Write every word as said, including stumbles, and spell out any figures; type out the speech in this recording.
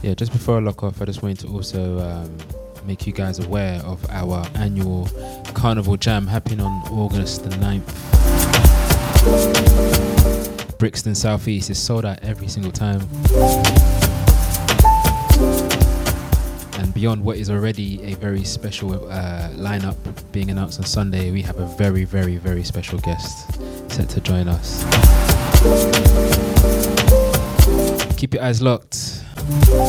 Yeah, just before I lock off, I just wanted to also um, make you guys aware of our annual Carnival Jam happening on August the ninth. Brixton South East is sold out every single time. And beyond what is already a very special uh, lineup being announced on Sunday, we have a very, very, very special guest set to join us. Keep your eyes locked.